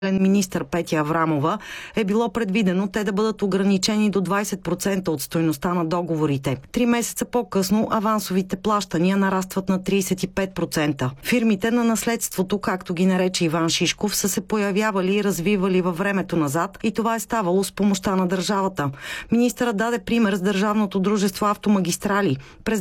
министър Петя Аврамова, е било предвидено те да бъдат ограничени до 20% от стойността на договорите. 3 месеца по-късно авансовите плащания нарастват на 35%. Фирмите на наследството, както ги нарече Иван Шишков, са се появявали и развивали във времето назад и това е ставало с помощта на държавата. Министърът даде пример с държавното дружество Автомагистрали. През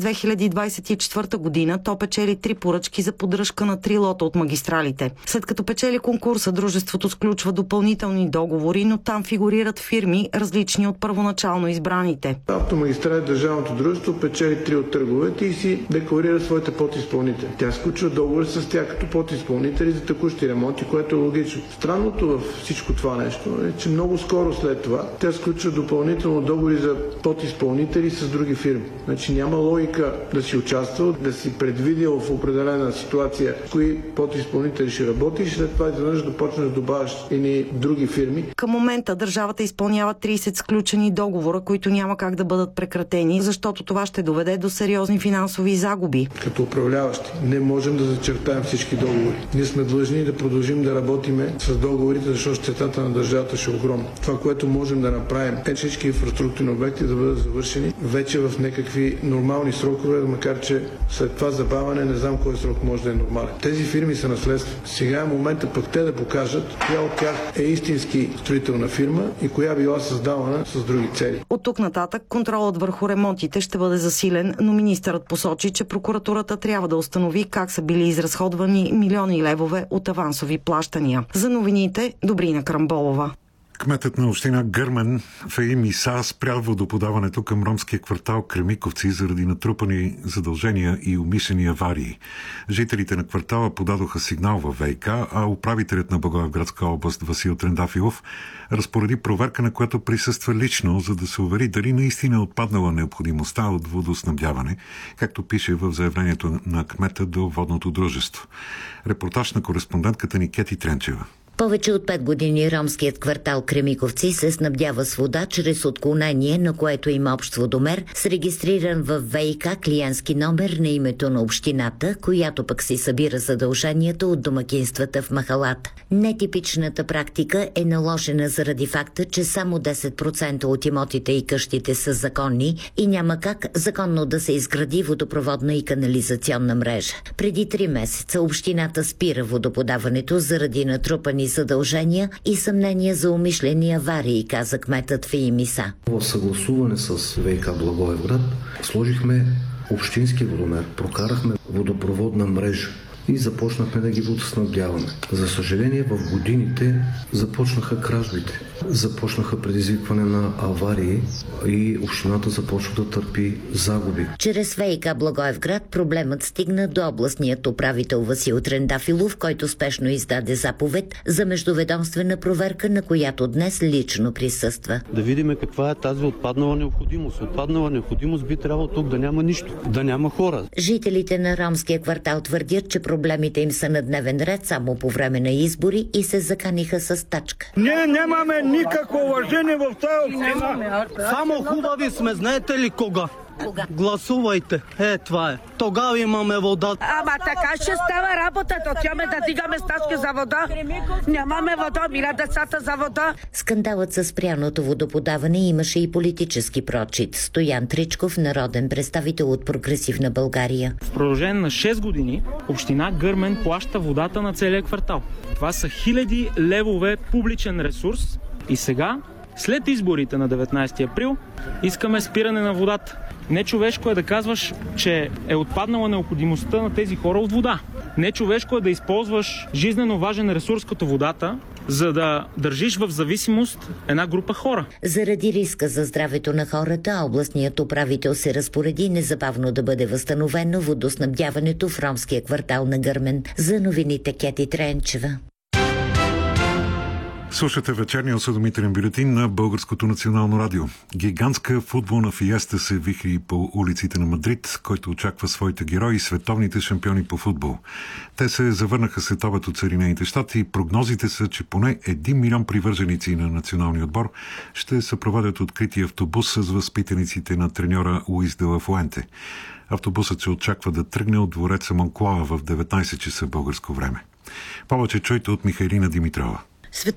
2024 година то печели 3 поръчки за поддръжка на 3 лота от магистралите. След като печели конкурса, дружеството сключва допълнителни договори, но там фигурират фирми, различни от първоначално избраните. Автомагистрали, държавното дружество, печели 3 от търговете и си декларира своите подизпълнители. Тя сключва договори с тях като подизпълнители за текущи ремонти, което е логично. Странното във всичко това нещо е, че много скоро след това тя сключва допълнително договори за подизпълнители с други фирми. Значи няма логика да си участвал, да си предвидил в определена ситуация кои подизпълнители ще работиш, след това изведнъж да почнеш да добавяш и други фирми. Към момента държавата изпълнява 30 сключени договора, които няма как да бъдат прекратени, защото това ще доведе до сериозни финансови загуби. Като управляващи не можем да зачертаем всички договори. Ние сме длъжни да продължим да работиме с договорите, защото щетата на държавата ще е огромна. Това, което можем да направим, е всички инфраструктурни обекти да бъдат завършени вече в някакви нормални срокове, макар че след това забавяне не знам кой срок може да е нормален. Тези фирми са наследство. Сега е момента пък те да покажат коя от тях е истински строителна фирма и коя била създавана с други цели. От тук нататък контролът върху ремонтите ще бъде засилен, но министърът посочи, че прокуратурата трябва да установи как са били изразходвани милиони левове от авансови плащания. За новините, Добрина Крамболова. Кметът на община Гърмен Фаим Иса спря водоподаването към ромския квартал Кремиковци заради натрупани задължения и умишлени аварии. Жителите на квартала подадоха сигнал във ВиК, а управителят на Благоевградска област Васил Трендафилов разпореди проверка, на която присъства лично, за да се увери дали наистина е отпаднала необходимостта от водоснабдяване, както пише в заявлението на кмета до водното дружество. Репортаж на кореспондентката ни Кети Тренчева. Повече от 5 години ромският квартал Кремиковци се снабдява с вода чрез отклонение, на което има общ водомер, с регистриран в ВиК клиентски номер на името на общината, която пък си събира задълженията от домакинствата в махалата. Нетипичната практика е наложена заради факта, че само 10% от имотите и къщите са законни и няма как законно да се изгради водопроводна и канализационна мрежа. Преди 3 месеца общината спира водоподаването заради натрупани задължения и съмнения за умишлени аварии, каза кметът Фаим Иса. В съгласуване с ВиК Благоевград сложихме общински водомер, прокарахме водопроводна мрежа и започнахме да ги водоснабдяваме. За съжаление, в годините започнаха кражбите, започнаха предизвикване на аварии и общината започва да търпи загуби. Чрез ВиК Благоевград проблемът стигна до областният управител Васил Трендафилов, който спешно издаде заповед за междуведомствена проверка, на която днес лично присъства. Да видим каква е тази отпаднала необходимост. Отпаднала необходимост би трябвало тук да няма нищо, да няма хора. Жителите на ромския квартал твърдят, че проблемите им са на дневен ред само по време на избори и се заканиха с тачка. Ние нямаме никакво уважение в тази община. Само хубави сме, знаете ли кога? Кога? Гласувайте. Това е. Тогава имаме вода. Ама така ще става работата. Отиваме да дигаме стачки за вода. Нямаме вода, мира децата за вода. Скандалът със спряното водоподаване имаше и политически прочит. Стоян Тричков, народен представител от Прогресивна България. В продължение на 6 години община Гърмен плаща водата на целия квартал. Това са хиляди левове публичен ресурс и сега, след изборите на 19 април, искаме спиране на водата. Нечовешко е да казваш, че е отпаднала необходимостта на тези хора от вода. Нечовешко е да използваш жизнено важен ресурс като водата, за да държиш в зависимост една група хора. Заради риска за здравето на хората, областният управител се разпореди незабавно да бъде възстановено водоснабдяването в ромския квартал на Гърмен. За новините Кети Тренчева. Слушате вечерния осведомителен бюлетин на Българското национално радио. Гигантска футболна фиеста се вихри по улиците на Мадрид, който очаква своите герои и световните шампиони по футбол. Те се завърнаха след обед от Съединените щати и прогнозите са, че поне 1 милион привърженици на националния отбор ще съпроводят открити автобус с възпитаниците на треньора Луис де ла Фуенте. Автобусът се очаква да тръгне от двореца Монклоа в 19 часа българско време. Повече чуйте от Михайлина Димитрова.